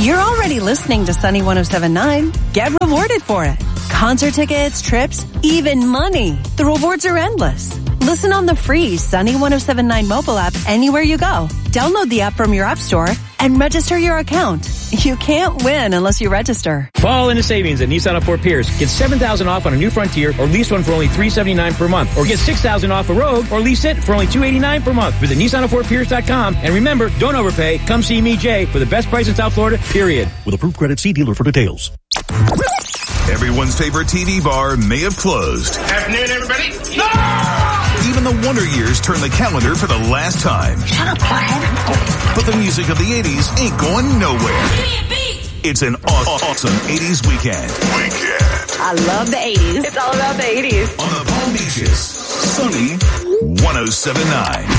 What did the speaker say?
You're already listening to Sunny 107.9. Get rewarded for it. Concert tickets, trips, even money. The rewards are endless. Listen on the free Sunny 107.9 mobile app anywhere you go. Download the app from your app store and register your account. You can't win unless you register. Fall into savings at Nissan of Fort Pierce. Get $7,000 off on a new Frontier or lease one for only $379 per month. Or get $6,000 off a Rogue or lease it for only $289 per month. Visit NissanOfFortPierce.com. And remember, don't overpay. Come see me, Jay, for the best price in South Florida, period. With approved credit, see dealer for details. Everyone's favorite TV bar may have closed. Afternoon, everybody. No! Even the Wonder Years turn the calendar for the last time. Shut up, quiet. But the music of the 80s ain't going nowhere. Give me a beat. It's an awesome 80s weekend. I love the 80s. It's all about the 80s. On the Palm Beaches, Sunny 107.9.